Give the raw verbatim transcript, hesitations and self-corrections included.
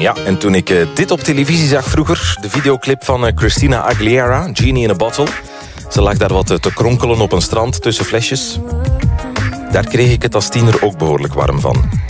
Ja, en toen ik uh, dit op televisie zag vroeger... de videoclip van uh, Christina Aguilera, Genie in a Bottle... ze lag daar wat uh, te kronkelen op een strand tussen flesjes... daar kreeg ik het als tiener ook behoorlijk warm van.